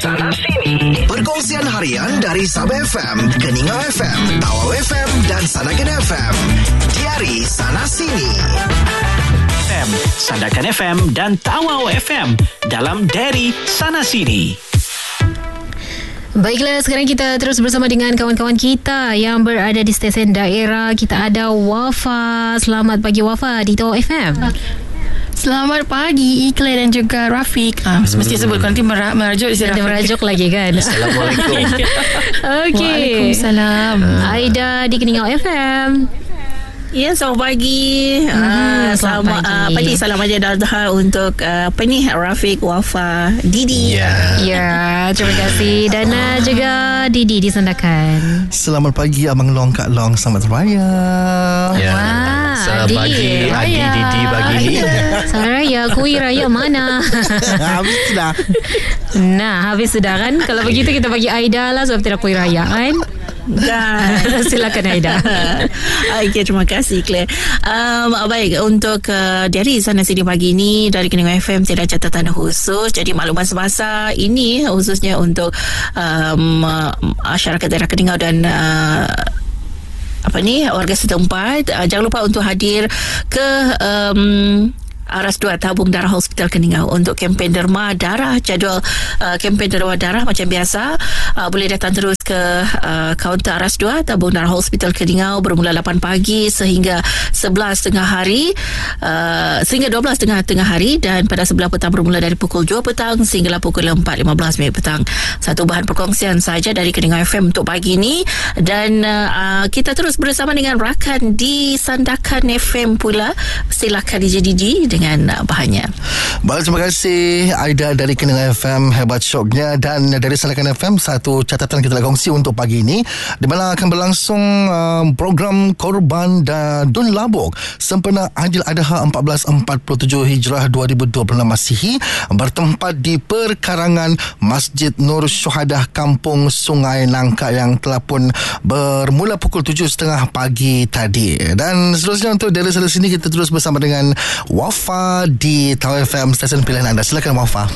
Sana Sini. Perkongsian harian dari Sabah FM, Keningau FM, Tawau FM dan Sandakan FM. Diari Sana Sini. Sandakan FM dan Tawau FM dalam Diari Sana Sini. Baiklah, sekarang kita terus bersama dengan kawan-kawan kita yang berada di stesen daerah. Kita ada Wafa. Selamat pagi Wafa di Tawau FM. Selamat pagi Iqlal dan juga Rafiq. Mesti sebut nanti merajuk isi Rafiq. Merajuk lagi kan. Assalamualaikum. Okey. Waalaikumsalam. Aida di Keningau FM. Ya, selamat pagi. Selamat pagi. Salam Aidil Adha untuk Rafiq, Wafa, Didi. Ya, terima kasih. Dan juga Didi di Sandakan. Selamat pagi Abang Long, Kak Long. Selamat Raya. Wah, Selamat pagi Adi, Didi pagi ni. Selamat Raya. Kuih raya mana? Habis sudah. Nah, habis sudah kan. Kalau begitu kita bagi Aida lah sebab tidak kuih raya kan. Silakan Aida. Okay, terima kasih Claire. Baik, untuk dari Sana Sini pagi ini dari Keningau FM tiada catatan khusus. Jadi maklumat semasa ini khususnya untuk masyarakat daerah Keningau dan warga setempat. Jangan lupa untuk hadir ke Aras 2 Tabung Darah Hospital Keningau untuk kempen derma darah. Jadual kempen derma darah macam biasa, boleh datang terus ke kaunter Aras 2 Tabung Darah Hospital Keningau bermula 8 pagi sehingga 11 tengah hari, sehingga 12 tengah hari, dan pada sebelah petang bermula dari pukul 2 petang sehinggalah pukul 4.15 minit petang. Satu bahan perkongsian saja dari Keningau FM untuk pagi ini. Dan kita terus bersama dengan rakan di Sandakan FM pula. Silakan DJ Didi dengan bahannya. Baik, terima kasih Aida dari Keningau FM. Hebat syoknya. Dan dari Sandakan FM, satu catatan kita nak kongsi untuk pagi ini, di mana akan berlangsung program Korban dan Dun Labuk sempena Aidil Adha 1447 Hijrah 2026 Masihi, bertempat di perkarangan Masjid Nur Syuhadah Kampung Sungai Nangka yang telah pun bermula pukul 7.30 pagi tadi. Dan seterusnya untuk dari sana sini kita terus bersama dengan Wafa di Tawau FM, stesen pilihan anda. Silakan Wafa.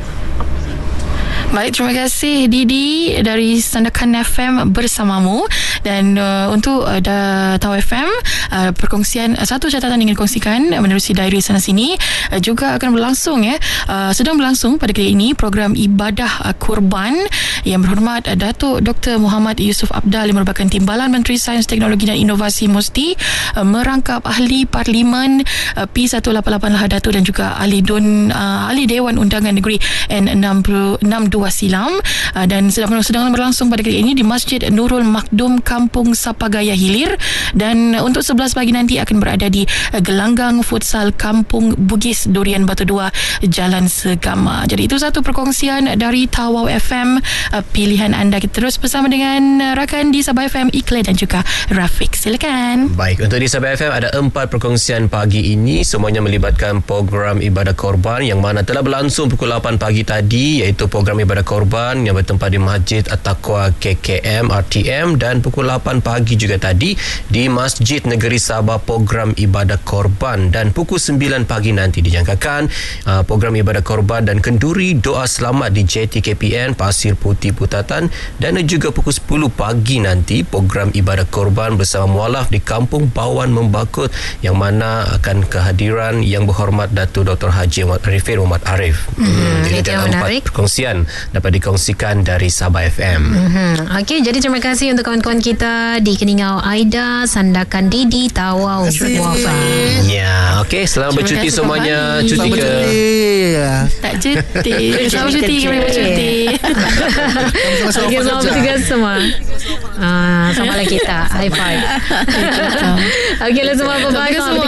Baik, terima kasih Didi dari Sandakan FM bersamamu. Dan untuk Tawau FM, perkongsian, satu catatan ingin kongsikan menerusi Diari Sana Sini juga akan berlangsung sedang berlangsung pada kali ini program ibadah kurban. Yang berhormat Datuk Dr. Muhammad Yusuf Abdal yang merupakan Timbalan Menteri Sains, Teknologi dan Inovasi MUSTI, merangkap ahli Parlimen P188 Lahadatul dan juga ahli Dewan Undangan Negeri N62 silam, dan sedang berlangsung pada kali ini di Masjid Nurul Makdum Kampung Sapagaya Hilir. Dan untuk 11 pagi nanti akan berada di Gelanggang Futsal Kampung Bugis Durian Batu 2 Jalan Segama. Jadi itu satu perkongsian dari Tawau FM, pilihan anda. Kita terus bersama dengan rakan di Sabah FM, Iqlal dan juga Rafiq. Silakan. Baik, untuk di Sabah FM ada 4 perkongsian pagi ini, semuanya melibatkan program ibadah korban yang mana telah berlangsung pukul 8 pagi tadi, iaitu program ibadah korban yang bertempat di Masjid At-Taqwa KKM RTM, dan pukul 8 pagi juga tadi di Masjid Negeri Sabah program ibadah korban. Dan pukul 9 pagi nanti dijangkakan program ibadah korban dan kenduri doa selamat di JTKPN Pasir Putih Putatan. Dan juga pukul 10 pagi nanti program ibadah korban bersama mualaf di Kampung Bawan Membakut, yang mana akan kehadiran Yang Berhormat Datuk Dr. Haji Muhammad Arif. Jadi ada 4 perkongsian dapat dikongsikan dari Sabah FM. Okey, jadi terima kasih untuk kawan-kawan kita di Keningau, Aida, Sandakan, Didi, Tawau, Wafa. Ya, okey, selamat bercuti semuanya. Cuti ke? Tak cuti. Selamat cuti, kembali bercuti. Okey, selamat bertugas semua. Samalah kita. High five. Okey, semua bye-bye.